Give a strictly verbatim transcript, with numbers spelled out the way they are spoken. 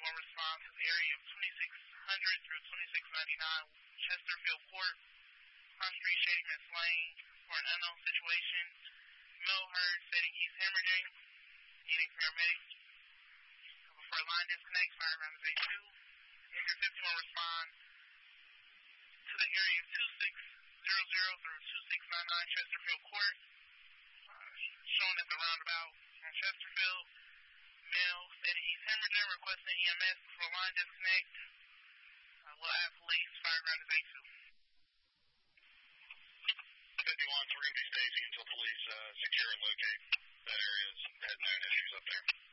one response to the area of twenty-six hundred through twenty-six ninety-nine Chesterfield Court, Cross Street, Shady Mess Lane, for an unknown situation. Male heard setting East Hemorrhaging, needing paramedics. Before line disconnect, fire around is eight two. Injured fifty-one respond to the area of two six zero zero through two six nine nine Chesterfield Court, uh, shown at the roundabout on Chesterfield. Male setting East Hemorrhaging, requesting E M S before line disconnect. Uh, we'll add police, fire around is eight two. fifty-one, so we're going to be staging until police uh, secure and locate that area. Had known issues up there.